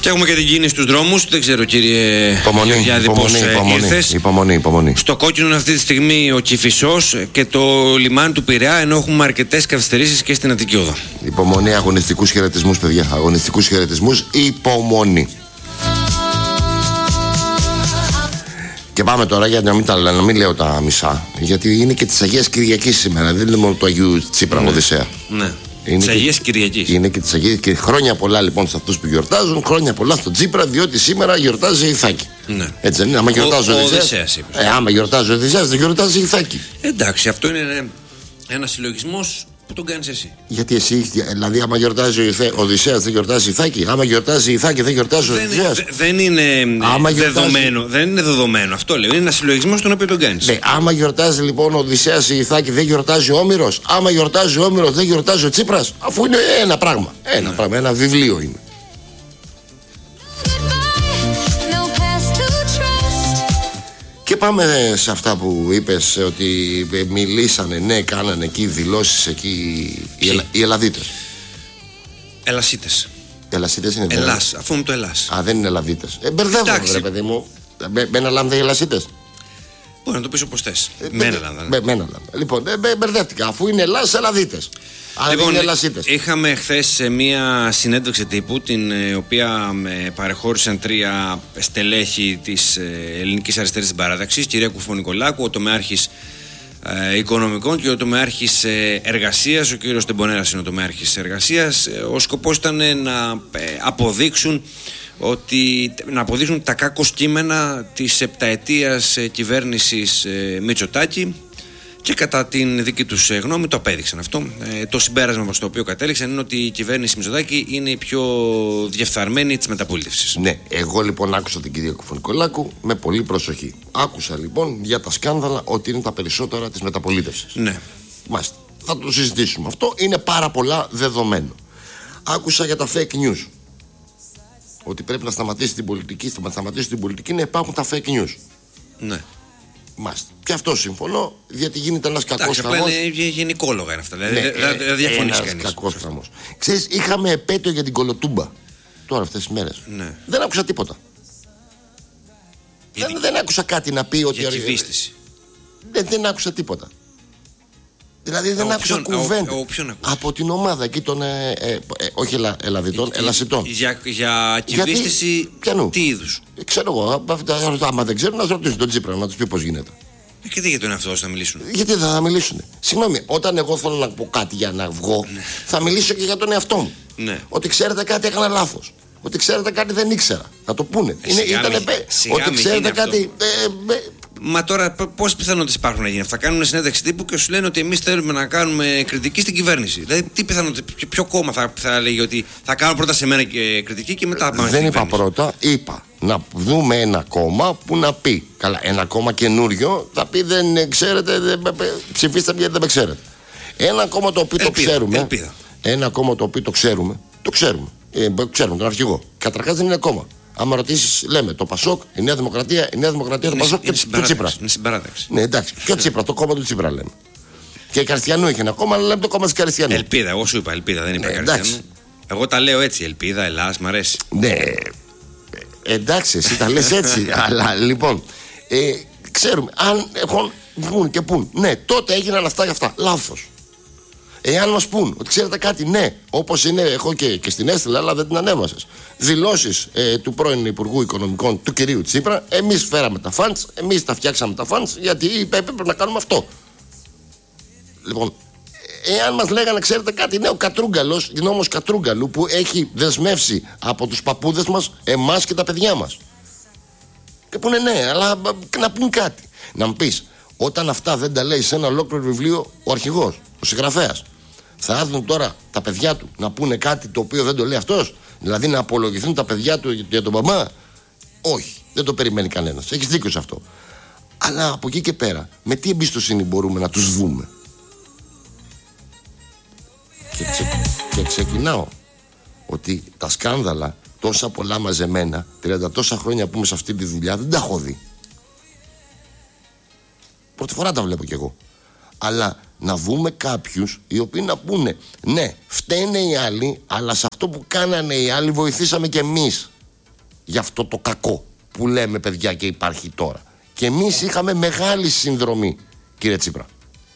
Και έχουμε και την κίνηση στους δρόμους. Δεν ξέρω, κύριε Γεωργιάδη, πώς ήρθες. Υπομονή. Στο κόκκινο είναι αυτή τη στιγμή ο Κηφισός και το λιμάνι του Πειραιά, ενώ έχουμε αρκετές καθυστερήσεις και στην Αττική Οδό. Υπομονή, αγωνιστικούς χαιρετισμούς, παιδιά. Αγωνιστικούς χαιρετισμούς, υπομονή. Και πάμε τώρα, για να μην λέω τα μισά, γιατί είναι και της Αγίας Κυριακής σήμερα. Δεν είναι μόνο του Αγίου Τσίπρα Οδυσσέα. Ναι. Της Αγίας Κυριακής. Είναι και της Αγίας Κυριακής. Χρόνια πολλά λοιπόν σε αυτούς που γιορτάζουν. Χρόνια πολλά στον Τσίπρα, διότι σήμερα γιορτάζει η Ιθάκη. Ναι. Έτσι δεν είναι? Άμα γιορτάζει ο Οδυσσέας. Άμα γιορτάζει ο Οδυσσέας, δεν γιορτάζει η Ιθάκη. Εντάξει, αυτό είναι ένας συλλογισμός που τον κάνεις εσύ. Γιατί εσύ, δηλαδή, άμα γιορτάζει ο Οδυσσέας, δεν γιορτάζει η Ιθάκη. Άμα γιορτάζει η Ιθάκη, δεν γιορτάζει ο Οδυσσέας. Δεν είναι δεδομένο. Δεν είναι δεδομένο. Αυτό λέω. Είναι ένας συλλογισμός τον οποίο τον κάνεις. Ναι, άμα γιορτάζει λοιπόν ο Οδυσσέας η Ιθάκη, δεν γιορτάζει ο Όμηρος. Άμα γιορτάζει ο Όμηρος, δεν γιορτάζει ο Τσίπρας. Αφού είναι ένα πράγμα. Ένα βιβλίο είναι. Και πάμε σε αυτά που είπες, ότι μιλήσανε, ναι, κάνανε εκεί δηλώσεις εκεί οι Ελλαδίτες. Ελασίτες. Ελασίτες είναι. Ελλάς, αφού είναι το Ελλάς. Α, δεν είναι Ελλαδίτες. Μπερδεύομαι, ρε παιδί μου. Με ένα λάμδα οι Ελασίτες. Μπορεί να το πεις όπως θες. Με ένα λάμδα. Με ένα λάμδα. Λοιπόν, μπερδεύτηκα. Αφού είναι Ελλάς, Ελλαδίτες. Λοιπόν, είχαμε χθες μία συνέντευξη τύπου, την οποία παρεχώρησαν 3 στελέχη της Ελληνικής Αριστερής της Παράταξης, κυρία Κουφωνικολάκου, ο τομεάρχης Οικονομικών και ο τομεάρχης Εργασίας, ο κύριος Τεμπονέρας είναι ο τομεάρχης Εργασίας. Ο σκοπός ήταν να αποδείξουν τα κάκος κείμενα της επταετίας κυβέρνησης Μητσοτάκη. Και κατά την δική τους γνώμη το απέδειξαν αυτό. Το συμπέρασμα στο οποίο κατέληξαν είναι ότι η κυβέρνηση Μητσοτάκη είναι η πιο διεφθαρμένη της μεταπολίτευσης. Ναι, εγώ λοιπόν άκουσα την κυρία Κουφωνικολάκου με πολύ προσοχή. Άκουσα λοιπόν για τα σκάνδαλα ότι είναι τα περισσότερα της μεταπολίτευσης. Ναι. Μάλιστα. Θα το συζητήσουμε. Αυτό είναι πάρα πολλά δεδομένο. Άκουσα για τα fake news. Ότι πρέπει να σταματήσει την πολιτική να υπάρχουν τα fake news. Ναι. Μάλιστα. Και αυτό συμφωνώ, γιατί γίνεται ένας κακός χαμός. Απλά είναι γενικόλογα είναι αυτά. Δεν διαφωνείς κανείς. Ένας κακός χαμός. Ξέρεις, είχαμε επέτειο για την Κολοτούμπα τώρα αυτές τις μέρες. Ναι. Δεν άκουσα τίποτα. Δεν άκουσα κάτι να πει ότι. Για κυβίστηση. Δεν άκουσα τίποτα. Δηλαδή δεν άκουσα κουβέντα από την ομάδα εκεί των. Όχι Ελλαδιτών, Ελασιτών. Για κυβίστηση τι είδους? Ξέρω εγώ. Άμα δεν ξέρουν, να ρωτήσουν τον Τσίπρα να τους πει πώς γίνεται. Και τι για τον εαυτό θα μιλήσουν? Γιατί δεν θα μιλήσουν? Συγγνώμη, όταν εγώ θέλω να πω κάτι για να βγω, θα μιλήσω και για τον εαυτό μου. Ναι. Ότι ξέρετε κάτι έκανα λάθος. Ότι ξέρετε κάτι δεν ήξερα. Θα το πούνε. Ότι ξέρετε κάτι. Μα τώρα πόσες πιθανότητες υπάρχουν να γίνει αυτά? Κάνουν συνέντευξη τύπου και σου λένε ότι εμείς θέλουμε να κάνουμε κριτική στην κυβέρνηση. Δηλαδή, τι πιθανότητες, ποιο κόμμα θα λέγει ότι θα κάνω πρώτα σε μένα και κριτική και μετά πάμε? Δεν είπα πρώτα, είπα να δούμε ένα κόμμα που να πει. Καλά, ένα κόμμα καινούριο θα πει δεν ξέρετε, ψηφίστε γιατί δεν με ξέρετε. Ένα κόμμα το οποίο το ξέρουμε. Ελπίδα. Ένα κόμμα το οποίο το ξέρουμε. Ξέρουμε τον αρχηγό. Καταρχάς δεν είναι κόμμα. Άμα ρωτήσεις, λέμε το Πασόκ, η Νέα Δημοκρατία, το Πασόκ και το Τσίπρα. Είναι συμπαράταξη. Ναι, εντάξει. Και ο Τσίπρα, το κόμμα του Τσίπρα λέμε. Και η Καριστιανού είχε ένα κόμμα, αλλά λέμε το κόμμα της Καριστιανού. Ελπίδα, εγώ σου είπα ελπίδα, δεν είπα Καριστιανού. Εγώ τα λέω έτσι, ελπίδα, Ελλάς, μ' αρέσει. Ναι, εντάξει, εσύ τα λες έτσι. Αλλά λοιπόν, ξέρουμε, αν βγουν και πούν, ναι, τότε έγιναν αυτά και αυτά. Λάθος. Εάν μας πούν ότι ξέρετε κάτι, ναι, όπως είναι, έχω και στην έστειλα, αλλά δεν την ανέβασες. Δηλώσεις του πρώην Υπουργού Οικονομικών του κυρίου Τσίπρα, εμείς φέραμε τα φαντς, εμείς τα φτιάξαμε τα φαντς, γιατί έπρεπε να κάνουμε αυτό. Λοιπόν, εάν μας λέγανε, ξέρετε κάτι, ναι, ο Κατρούγκαλος, νόμος Κατρούγκαλου, που έχει δεσμεύσει από τους παππούδες μας, εμάς και τα παιδιά μας. Και πούνε ναι, αλλά να πούν κάτι. Να μου πεις, όταν αυτά δεν τα λέει σε ένα ολόκληρο βιβλίο ο αρχηγός, ο συγγραφέας, θα έρθουν τώρα τα παιδιά του να πούνε κάτι το οποίο δεν το λέει αυτός? Δηλαδή να απολογηθούν τα παιδιά του για τον μπαμπά? Όχι, δεν το περιμένει κανένας. Έχεις δίκιο σε αυτό. Αλλά από εκεί και πέρα, με τι εμπιστοσύνη μπορούμε να τους δούμε? Και ξεκινάω ότι τα σκάνδαλα τόσα πολλά μαζεμένα, 30 τόσα χρόνια που είμαι σε αυτή τη δουλειά, δεν τα έχω δει. Πρώτη φορά τα βλέπω κι εγώ. Αλλά να δούμε κάποιους οι οποίοι να πούνε, ναι, φταίνε οι άλλοι, αλλά σε αυτό που κάνανε οι άλλοι βοηθήσαμε κι εμείς. για αυτό το κακό που λέμε, παιδιά, και υπάρχει τώρα. Και εμείς είχαμε μεγάλη συνδρομή, κύριε Τσίπρα.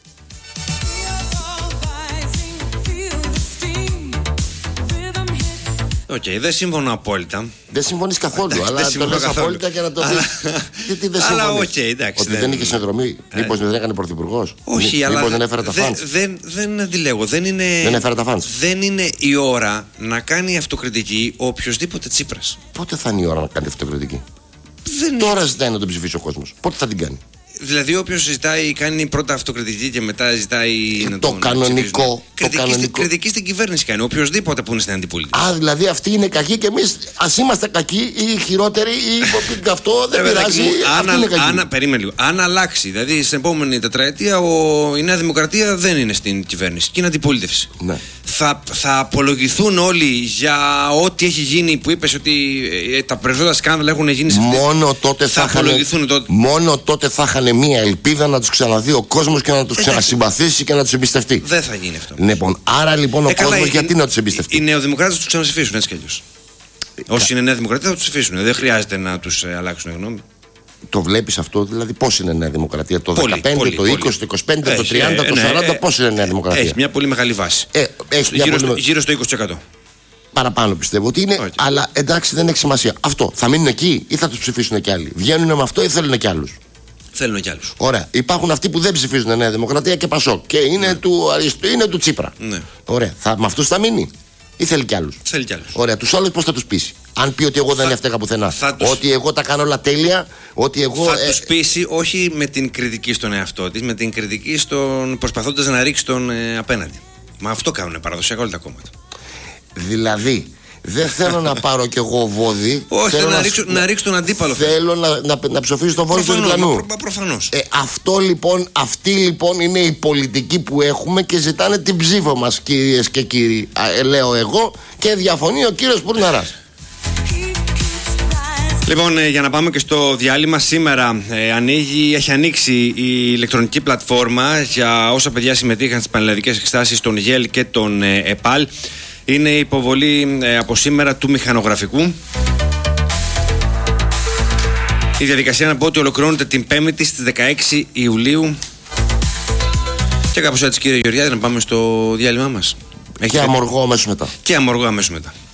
Οκ, δεν συμφωνώ απόλυτα. Δεν συμφωνείς καθόλου, αλλά το λες απόλυτα και να το δεις. Γιατί δεν συμφωνείς? Αλλά οκ, εντάξει. Ότι δεν είχε συνδρομή, μήπως δεν έκανε πρωθυπουργός? Όχι, αλλά μήπως δεν έφερε τα φαντς? Δεν αντιλέγω. Δεν έφερε τα φαντς. Δεν είναι η ώρα να κάνει αυτοκριτική ο οποιοσδήποτε Τσίπρας. Πότε θα είναι η ώρα να κάνει αυτοκριτική? Τώρα ζητάει να τον ψηφίσει ο κόσμος. Πότε θα την κάνει? Δηλαδή, όποιος ζητάει, κάνει πρώτα αυτοκριτική και μετά ζητάει να το κανονικό. Κριτική στην κυβέρνηση κάνει. Οποιοσδήποτε που είναι στην αντιπολίτευση. Α, δηλαδή αυτοί είναι κακοί και εμείς ας είμαστε κακοί ή χειρότεροι ή αυτό δεν πειράζει. Περίμενε λίγο. Αν αλλάξει, δηλαδή στην επόμενη τετραετία η Νέα Δημοκρατία δεν είναι στην κυβέρνηση και είναι αντιπολίτευση. Ναι. Θα απολογηθούν όλοι για ό,τι έχει γίνει, που είπες ότι τα περισσότερα σκάνδαλα έχουν γίνει σε αυτή. Μόνο τότε θα είχαν μία ελπίδα να τους ξαναδεί ο κόσμος και να τους ξανασυμπαθήσει και να τους εμπιστευτεί. Δεν θα γίνει αυτό. Λοιπόν, άρα λοιπόν ο κόσμος γιατί να τους εμπιστευτεί? Οι νεοδημοκράτες τους ξαναψηφίσουν έτσι κι αλλιώς. Όσοι είναι Νέα Δημοκρατία θα τους ψηφίσουν. Δεν χρειάζεται να τους αλλάξουν γνώμη. Το βλέπεις αυτό, δηλαδή πώς είναι Νέα Δημοκρατία? Το 15, το 20, το 25, το 30, το 40, πώς είναι Νέα Δημοκρατία? Έχει μια πολύ μεγάλη βάση. Γύρω στο 20%. Παραπάνω πιστεύω ότι είναι, αλλά εντάξει, δεν έχει σημασία. Αυτό θα μείνουν εκεί ή θα τους ψηφίσουν κι άλλοι? Βγαίνουν με αυτό ή θέλουν κι άλλους? Θέλουν κι άλλους. Ωραία. Υπάρχουν αυτοί που δεν ψηφίζουν Νέα Δημοκρατία και Πασόκ και είναι, είναι του Τσίπρα. Ναι. Ωραία. Με αυτούς θα μείνει ή θέλει κι άλλους? Θέλει κι άλλους. Ωραία. Τους άλλους πώς θα τους πείσει? Αν πει ότι εγώ δεν έφταιγα πουθενά, ότι εγώ τα κάνω όλα τέλεια, ότι εγώ. Θα τους πείσει όχι με την κριτική στον εαυτό της, με την κριτική προσπαθώντας να ρίξει τον απέναντι. Μα αυτό κάνουν παραδοσιακά όλα τα κόμματα. Δηλαδή, δεν θέλω να πάρω κι εγώ βόδι. Όχι, θέλω να ρίξω τον αντίπαλο. Θέλω να ψοφήσω τον βόδι του διπλανού. Προφανώς. Αυτή λοιπόν είναι η πολιτική που έχουμε και ζητάνε την ψήφο μας, κυρίες και κύριοι. Λέω εγώ και διαφωνεί ο κύριος Πουρναράς. Λοιπόν, για να πάμε και στο διάλειμμα, σήμερα έχει ανοίξει η ηλεκτρονική πλατφόρμα για όσα παιδιά συμμετείχαν στις πανελλαδικές εξετάσεις των ΓΕΛ και των ΕΠΑΛ. Είναι η υποβολή από σήμερα του μηχανογραφικού. Η διαδικασία, να πω ότι ολοκληρώνεται την 5η στις 16 Ιουλίου. Και κάπως έτσι, κύριε Γεωργιάδη, να πάμε στο διάλειμμα μας. Και αμοργό αμέσως μετά.